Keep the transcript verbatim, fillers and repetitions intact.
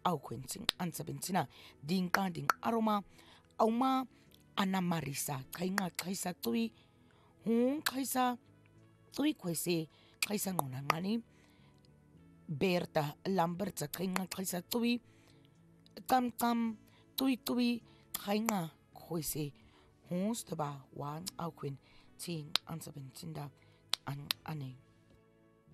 au kwen sing ansabentina ding ka ding aroma auma anamarisa kainga kaisa tui hung kaisa tui kwese kaisa ngona ngani Berta Lambertsa kainga kaisa tui kam kam tui tui kainga kwese hung staba wan au kwen ting ansabentinda an ane